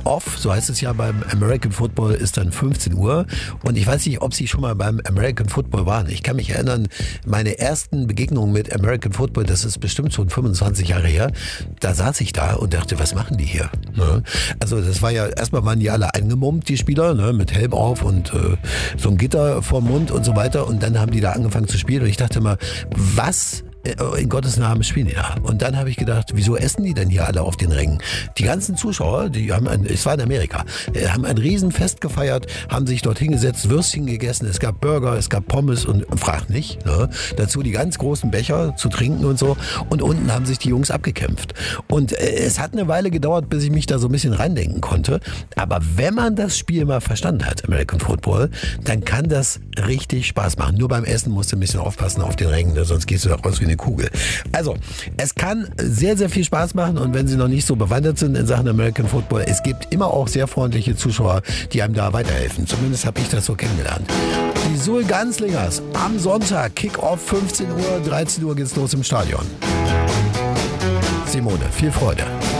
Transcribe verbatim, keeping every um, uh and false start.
Kick-Off, so heißt es ja beim American Football, ist dann fünfzehn Uhr. Und ich weiß nicht, ob Sie schon mal beim American Football waren. Ich kann mich erinnern, meine ersten Begegnungen mit American Football, das ist bestimmt schon fünfundzwanzig Jahre her, da saß ich da und dachte, was machen die hier? Ne? Also das war ja, erstmal waren die alle eingemummt, die Spieler, ne, mit Helm auf und äh, so ein Gitter vorm Mund und so weiter. Und dann haben die da angefangen zu spielen und ich dachte mal, was in Gottes Namen spielen die da? Und dann habe ich gedacht, wieso essen die denn hier alle auf den Rängen? Die ganzen Zuschauer, die haben ein, es war in Amerika, haben ein Riesenfest gefeiert, haben sich dort hingesetzt, Würstchen gegessen, es gab Burger, es gab Pommes und frag nicht, ne? Dazu die ganz großen Becher zu trinken und so. Und unten haben sich die Jungs abgekämpft. Und äh, es hat eine Weile gedauert, bis ich mich da so ein bisschen reindenken konnte. Aber wenn man das Spiel mal verstanden hat, American Football, dann kann das richtig Spaß machen. Nur beim Essen musst du ein bisschen aufpassen auf den Rängen, ne? Sonst gehst du da raus wie eine Kugel. Also, es kann sehr, sehr viel Spaß machen und wenn Sie noch nicht so bewandert sind in Sachen American Football, es gibt immer auch sehr freundliche Zuschauer, die einem da weiterhelfen. Zumindest habe ich das so kennengelernt. Die Sul Ganzlingers am Sonntag, Kick-Off fünfzehn Uhr, dreizehn Uhr geht's los im Stadion. Simone, viel Freude.